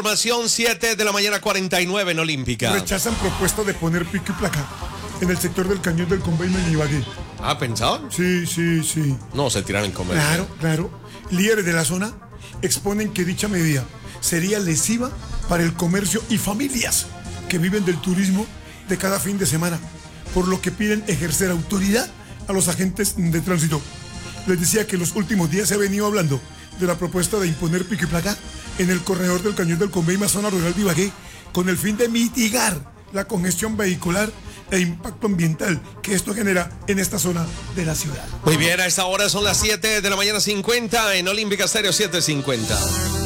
Información 7 de la mañana 49 en Olímpica. Rechazan propuesta de poner pico y placa en el sector del Cañón del Convenio en Ibagué. ¿Ah, pensaban? Sí. No, se tiraron en comer. Claro. Líderes de la zona exponen que dicha medida sería lesiva para el comercio y familias que viven del turismo de cada fin de semana, por lo que piden ejercer autoridad a los agentes de tránsito. Les decía que en los últimos días se ha venido hablando de la propuesta de imponer pico y placa en el corredor del Cañón del Convenio, zona rural de Ibagué, con el fin de mitigar la congestión vehicular e impacto ambiental que esto genera en esta zona de la ciudad. Muy bien, a esta hora son las 7 de la mañana 50 en Olímpica Estéreo 750.